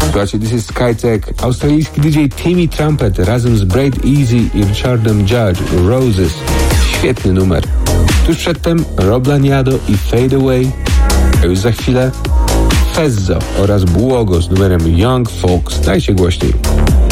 Słuchajcie, This is Skytech, australijski DJ Timmy Trumpet razem z Braid Easy i Richardem Judge, Roses. Świetny numer. Tuż przedtem Rob Laniado i Fade Away, a już za chwilę Fezzo oraz Błogo z numerem Young Folks. Dajcie głośniej.